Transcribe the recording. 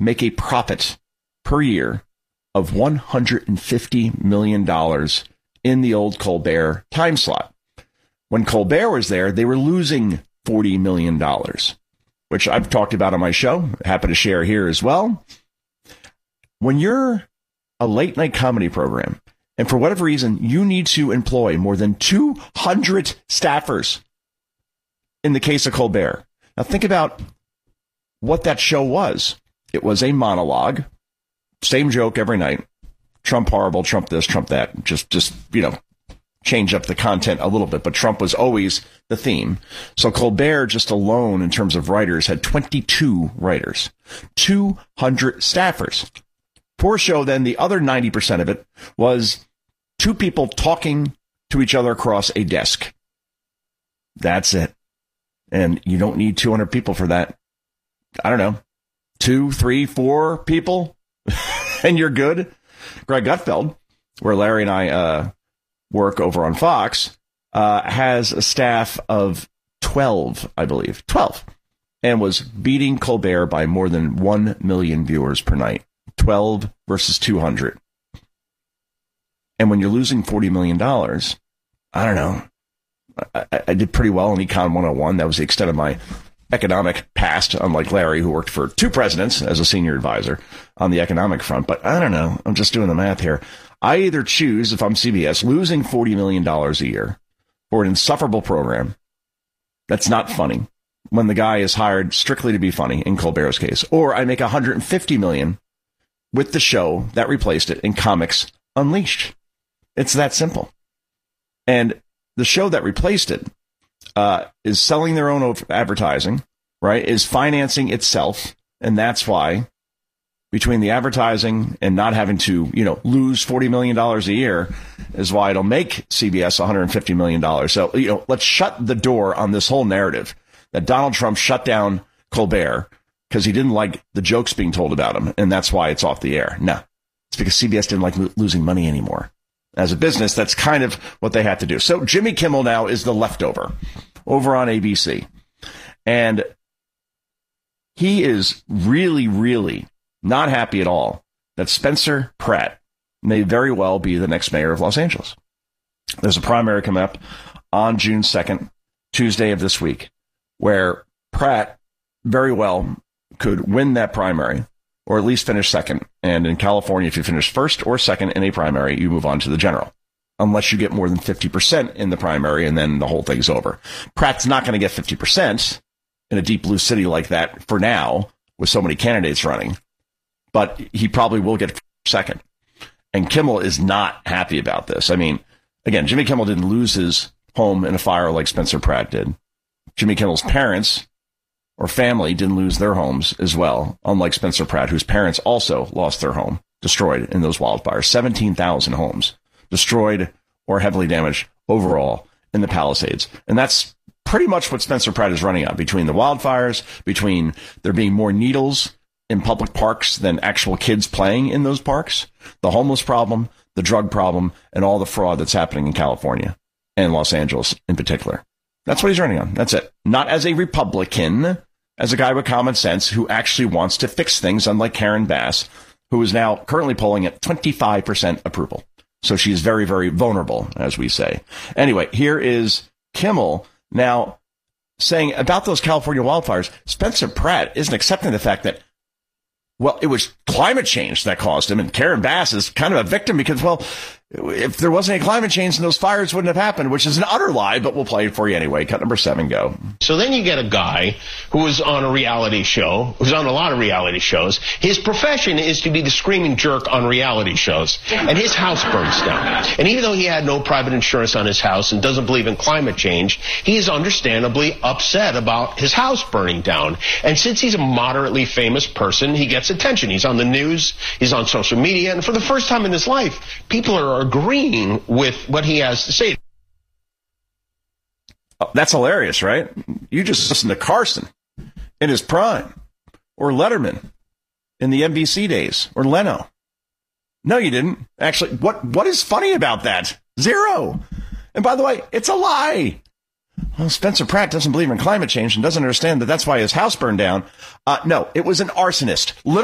make a profit per year of $150 million in the old Colbert time slot. When Colbert was there, they were losing $40 million, which I've talked about on my show. Happy to share here as well. When you're a late night comedy program, and for whatever reason, you need to employ more than 200 staffers in the case of Colbert. Now think about what that show was. It was a monologue, same joke every night. Trump horrible, Trump this, Trump that. Just change up the content a little bit, but Trump was always the theme. So Colbert, just alone in terms of writers, had 22 writers, 200 staffers. Poor show, then the other 90% of it was two people talking to each other across a desk. That's it. And you don't need 200 people for that. I don't know, 2, 3, 4 people, and you're good. Greg Gutfeld, where Larry and I work over on Fox, has a staff of 12, I believe, 12, and was beating Colbert by more than 1 million viewers per night. 12 versus 200. And when you're losing $40 million, I don't know. I did pretty well in Econ 101. That was the extent of my economic past, unlike Larry, who worked for 2 presidents as a senior advisor on the economic front. But I don't know. I'm just doing the math here. I either choose, if I'm CBS, losing $40 million a year for an insufferable program that's not funny when the guy is hired strictly to be funny in Colbert's case, or I make $150 million with the show that replaced it in Comics Unleashed. It's that simple. And the show that replaced it is selling their own advertising, right? Is financing itself. And that's why, between the advertising and not having to, lose $40 million a year, is why it'll make CBS $150 million. So, let's shut the door on this whole narrative that Donald Trump shut down Colbert because he didn't like the jokes being told about him, and that's why it's off the air. No, it's because CBS didn't like losing money anymore. As a business, that's kind of what they had to do. So Jimmy Kimmel now is the leftover over on ABC. And he is really, really not happy at all that Spencer Pratt may very well be the next mayor of Los Angeles. There's a primary coming up on June 2nd, Tuesday of this week, where Pratt very well could win that primary, or at least finish second. And in California, if you finish first or second in a primary, you move on to the general, unless you get more than 50% in the primary, and then the whole thing's over. Pratt's not going to get 50% in a deep blue city like that for now, with so many candidates running, but he probably will get second. And Kimmel is not happy about this. I mean, again, Jimmy Kimmel didn't lose his home in a fire like Spencer Pratt did. Jimmy Kimmel's parents or family didn't lose their homes as well, unlike Spencer Pratt, whose parents also lost their home, destroyed in those wildfires. 17,000 homes destroyed or heavily damaged overall in the Palisades. And that's pretty much what Spencer Pratt is running on, between the wildfires, between there being more needles in public parks than actual kids playing in those parks, the homeless problem, the drug problem, and all the fraud that's happening in California and Los Angeles in particular. That's what he's running on. That's it. Not as a Republican, as a guy with common sense who actually wants to fix things, unlike Karen Bass, who is now currently polling at 25% approval. So she's very, very vulnerable, as we say. Anyway, here is Kimmel now saying about those California wildfires, Spencer Pratt isn't accepting the fact that, well, it was climate change that caused him. And Karen Bass is kind of a victim because, well, if there wasn't any climate change, then those fires wouldn't have happened, which is an utter lie, but we'll play it for you anyway. Cut number 7, go. So then you get a guy who was on a reality show, who's on a lot of reality shows. His profession is to be the screaming jerk on reality shows. And his house burns down. And even though he had no private insurance on his house and doesn't believe in climate change, he is understandably upset about his house burning down. And since he's a moderately famous person, he gets attention. He's on the news, he's on social media, and for the first time in his life, people are agreeing with what he has to say. Oh, that's hilarious, right? You just listen to Carson in his prime, or Letterman in the NBC days, or Leno. No, you didn't. Actually, what is funny about that? Zero. And by the way, it's a lie. Well, Spencer Pratt doesn't believe in climate change and doesn't understand that that's why his house burned down. No, it was an arsonist.